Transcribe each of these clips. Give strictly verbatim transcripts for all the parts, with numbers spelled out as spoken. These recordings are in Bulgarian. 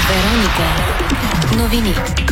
Вероника. Новини.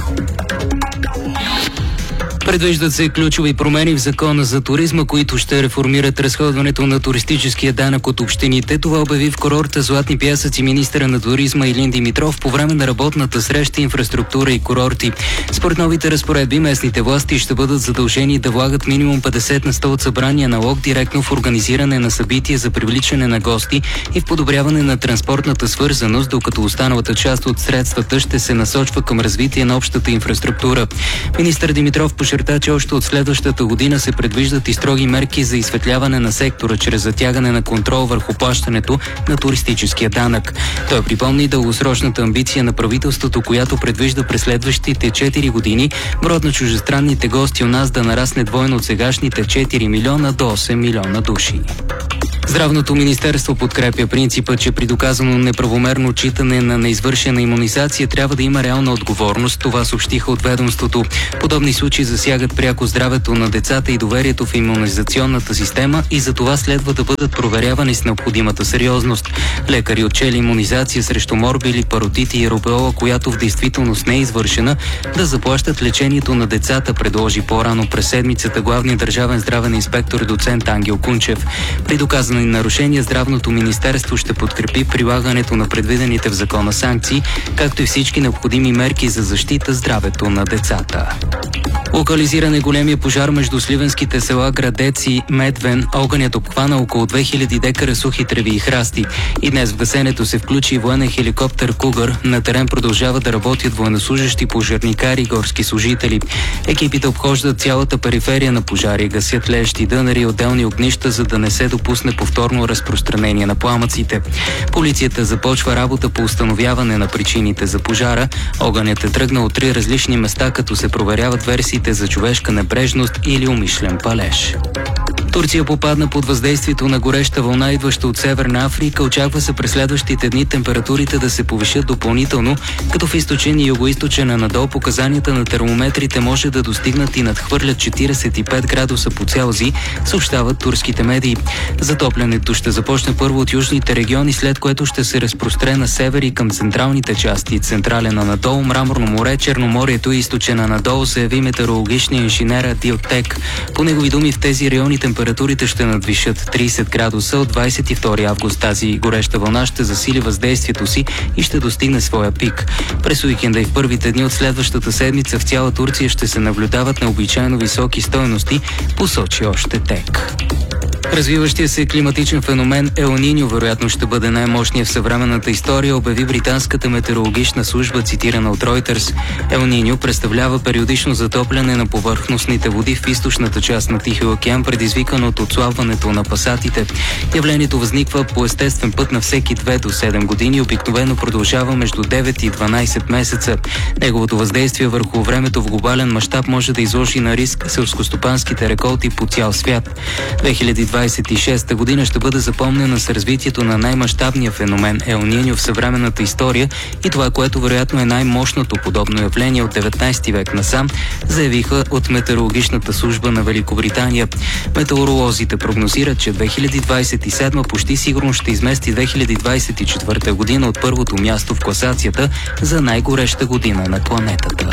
Предвиждат се ключови промени в закона за туризма, които ще реформират разходването на туристическия данък от общините. Това обяви в курорта Златни пясъци министъра на туризма Илин Димитров по време на работната среща инфраструктура и курорти. Според новите разпоредби, местните власти ще бъдат задължени да влагат минимум петдесет на сто от събрания налог директно в организиране на събития за привличане на гости и в подобряване на транспортната свързаност, докато останалата част от средствата ще се насочва към развитие на общата инфраструктура. Министър Димитров подчерта, че още от следващата година се предвиждат и строги мерки за изсветляване на сектора чрез затягане на контрол върху плащането на туристическия данък. Той припомни дългосрочната амбиция на правителството, която предвижда през следващите четири години броят на чуждестранните гости у нас да нарасне двойно от сегашните четири милиона до осем милиона души. Здравното министерство подкрепя принципа, че при доказано неправомерно отчитане на неизвършена имунизация трябва да има реална отговорност. Това съобщиха от ведомството. Подобни случаи засягат пряко здравето на децата и доверието в имунизационната система и за това следва да бъдат проверявани с необходимата сериозност. Лекари отчели имунизация срещу морбили, паротити и рубеола, която в действителност не е извършена, да заплащат лечението на децата, предложи по-рано през седмицата главният държавен здравен инспектор доцент Ангел Кунчев. При доказано нарушения, Здравното министерство ще подкрепи прилагането на предвидените в закона санкции, както и всички необходими мерки за защита здравето на децата. Локализиран е големия пожар между сливенските села Градец и Медвен. Огънят обхвана около две хиляди декара сухи треви и храсти. И днес в гасенето се включи и военен хеликоптер Кугър. На терен продължават да работят военнослужещи, пожарникари и горски служители. Екипите обхождат цялата периферия на пожари, гасят лещи дънери и отделни огнища, за да не се допусне повторно разпространение на пламъците. Полицията започва работа по установяване на причините за пожара. Огънят е тръгнал от три различни места, като се проверяват версиите за човешка небрежност или умишлен палеж. Турция попадна под въздействието на гореща вълна, идваща от Северна Африка. Очаква се през следващите дни температурите да се повишат допълнително, като в източен и югоизточен надолу показанията на термометрите може да достигнат и надхвърлят четиридесет и пет градуса по Целзий, съобщават турските медии. Затоплянето ще започне първо от южните региони, след което ще се разпростре на север и към централните части. Централен надолу, Мраморно море, Черноморието и източен надолу, заяви метеорологичния инженер Адил Тек. По негови думи, в тези райони температурите Температурите ще надвишат тридесет градуса. От двадесет и втори август тази гореща вълна ще засили въздействието си и ще достигне своя пик. През уикенда и в първите дни от следващата седмица в цяла Турция ще се наблюдават необичайно високи стойности, посочи още Тек. Развиващия се климатичен феномен Ел Ниньо вероятно ще бъде най-мощният в съвременната история, обяви британската метеорологична служба, цитирана от Reuters. Ел Ниньо представлява периодично затопляне на повърхностните води в източната част на Тихия океан, предизвикано от отслабването на пасатите. Явлението възниква по естествен път на всеки две до седем години и обикновено продължава между девет и дванадесет месеца. Неговото въздействие върху времето в глобален мащаб може да изложи на риск селскостопанските реколти по цял свят. две хиляди двадесет и шеста година ще бъде запомнена с развитието на най-мащабния феномен Ел Ниньо в съвременната история и това, което вероятно е най-мощното подобно явление от деветнадесети век насам, заявиха от метеорологичната служба на Великобритания. Метеоролозите прогнозират, че две хиляди двадесет и седма почти сигурно ще измести две хиляди двадесет и четвърта година от първото място в класацията за най-гореща година на планетата.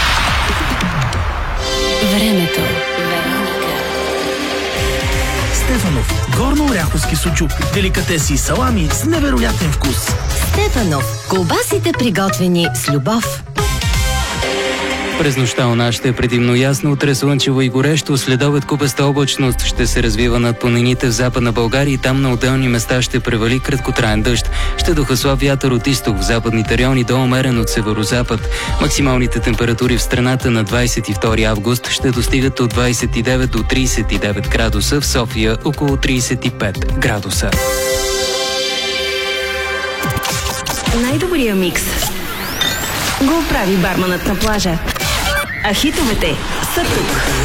Времето. Стефанов. Горно-оряховски сучук. Деликатеси и салами с невероятен вкус. Стефанов. Колбасите приготвени с любов. През нощта у нас ще е предимно ясно, утре слънчево и горещо, следобед купеста облачност ще се развива над планините в Западна България и там на отделни места ще превали краткотраен дъжд. Ще духа слаб вятър от изток, в западните райони до умерен от северозапад. Максималните температури в страната на двадесет и втори август ще достигат от двадесет и девет до тридесет и девет градуса, в София около тридесет и пет градуса. Най-добрия микс го прави барманът на плажа. А хитовете са тук.